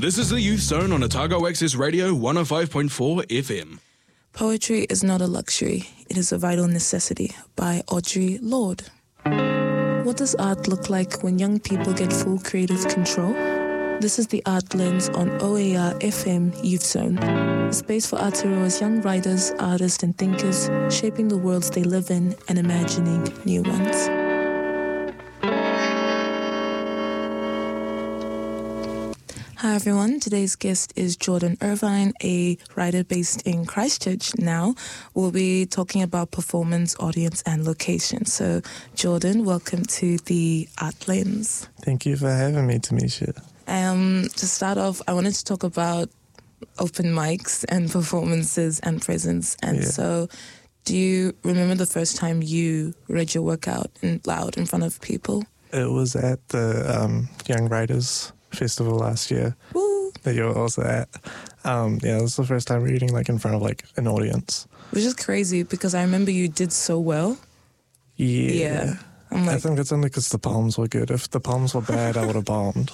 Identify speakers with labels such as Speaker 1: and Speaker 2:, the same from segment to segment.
Speaker 1: This is the Youth Zone on Otago Access Radio 105.4 FM.
Speaker 2: Poetry is not a luxury, it is a vital necessity, by Audre Lorde. What does art look like when young people get full creative control? This is the Art Lens on OAR FM Youth Zone, a space for Aotearoa's young writers, artists and thinkers, shaping the worlds they live in and imagining new ones. Hi everyone, today's guest is Jordan Irvine, a writer based in Christchurch now. We'll be talking about performance, audience and location. So Jordan, welcome to the Art Lens.
Speaker 3: Thank you for having me, Tamisha.
Speaker 2: To start off, I wanted to talk about open mics and performances and presence. And so do you remember the first time you read your work out loud in front of people?
Speaker 3: It was at the Young Writers Festival last year.
Speaker 2: Woo.
Speaker 3: That you were also at. It was the first time reading in front of an audience.
Speaker 2: Which is crazy because I remember you did so well.
Speaker 3: Yeah. I think it's only because the poems were good. If the poems were bad, I would have bombed.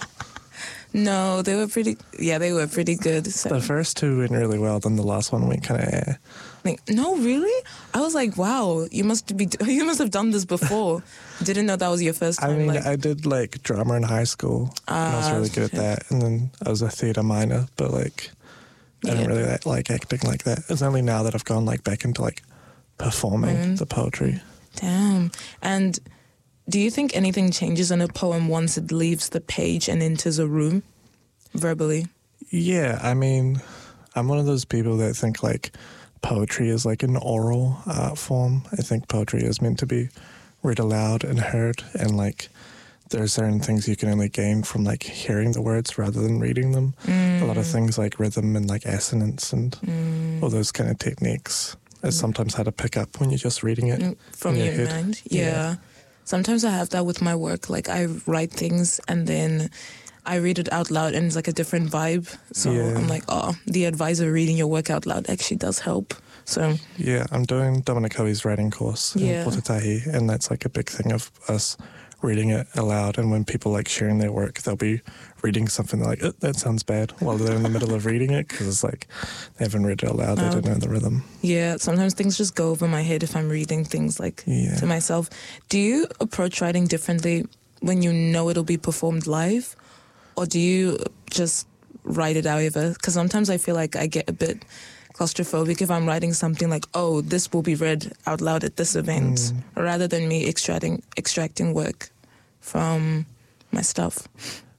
Speaker 2: No, they were pretty good. So.
Speaker 3: The first two went really well, then the last one went kind of
Speaker 2: No, really? I was like, wow, you must have done this before. Didn't know that was your first time.
Speaker 3: I mean, I did drama in high school, and I was really good at that. And then I was a theatre minor, but I didn't really like acting like that. It's only now that I've gone back into performing the poetry.
Speaker 2: Damn. And do you think anything changes in a poem once it leaves the page and enters a room, verbally?
Speaker 3: Yeah, I mean, I'm one of those people that think poetry is an oral art form. I think poetry is meant to be read aloud and heard, and there are certain things you can only gain from hearing the words rather than reading them. A lot of things like rhythm and assonance and all those kind of techniques is sometimes hard to pick up when you're just reading it
Speaker 2: from your head. Mind. Yeah. Sometimes I have that with my work. I write things and then I read it out loud and it's a different vibe. So I'm the advisor reading your work out loud actually does help. So
Speaker 3: yeah, I'm doing Dominic Hovey's writing course in Potatahi, and that's a big thing of us reading it aloud. And when people sharing their work, they'll be reading something they're oh, that sounds bad, while they're in the middle of reading it because it's they haven't read it aloud, they don't know the rhythm.
Speaker 2: Yeah, sometimes things just go over my head if I'm reading things to myself. Do you approach writing differently when you know it'll be performed live? Or do you just write it however? Because sometimes I feel I get a bit claustrophobic if I'm writing something oh, this will be read out loud at this event, rather than me extracting work from my stuff.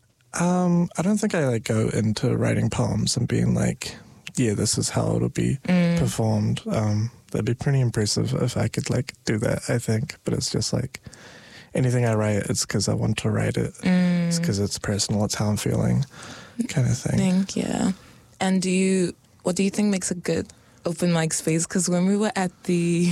Speaker 3: I don't think I go into writing poems and being this is how it'll be performed. That'd be pretty impressive if I could do that, I think. But it's just anything I write, it's because I want to write it. It's because it's personal, it's how I'm feeling, kind of thing.
Speaker 2: Yeah. And what do you think makes a good open mic space? Because when we were at the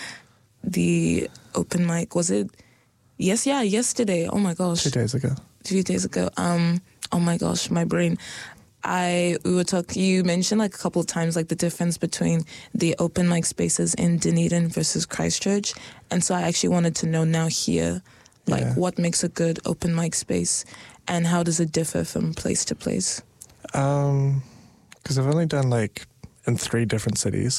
Speaker 2: open mic, was it? Yesterday. Oh my gosh.
Speaker 3: 2 days ago.
Speaker 2: 2 days ago. Oh my gosh, my brain. We were talking, you mentioned a couple of times the difference between the open mic spaces in Dunedin versus Christchurch. And so I actually wanted to know now here, what makes a good open mic space and how does it differ from place to place?
Speaker 3: Because I've only done in 3 different cities.